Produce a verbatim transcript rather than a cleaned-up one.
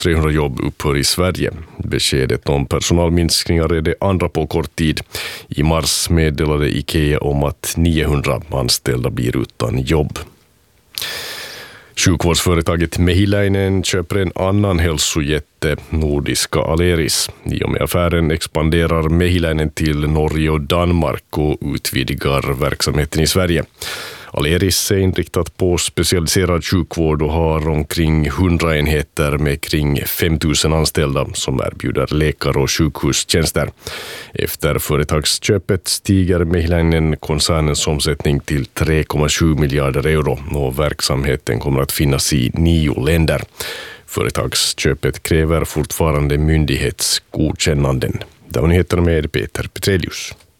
trehundra jobb upphör i Sverige. Beskedet om personalminskningar är det andra på kort tid. I mars meddelade Ikea om att niohundra anställda blir utan jobb. Sjukvårdsföretaget Mehiläinen köper en annan hälsojätte, nordiska Aleris. I och med affären expanderar Mehiläinen till Norge och Danmark och utvidgar verksamheten i Sverige. Aleris är inriktat på specialiserad sjukvård och har omkring hundra enheter med kring fem tusen anställda som erbjuder läkare och sjukhustjänster. Efter företagsköpet stiger Mehiläinen koncernens omsättning till tre komma sju miljarder euro och verksamheten kommer att finnas i nio länder. Företagsköpet kräver fortfarande myndighetsgodkännanden. Det var nyheterna med Peter Petrelius.